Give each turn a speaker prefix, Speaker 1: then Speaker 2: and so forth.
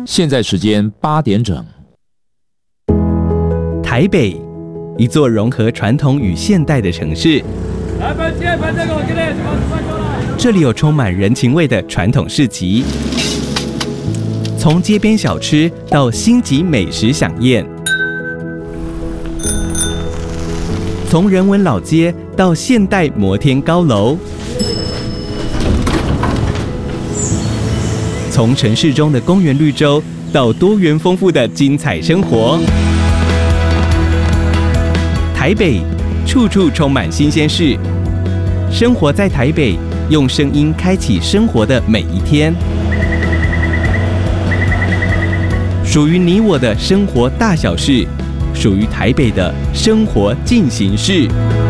Speaker 1: 现在时间8点整。
Speaker 2: 台北，一座融合传统与现代的城市。这里有充满人情味的传统市集，从街边小吃到星级美食飨宴，从人文老街到现代摩天高楼，从城市中的公园绿洲到多元丰富的精彩生活。台北，处处充满新鲜事。生活在台北，用声音开启生活的每一天。属于你我的生活大小事，属于台北的生活进行式。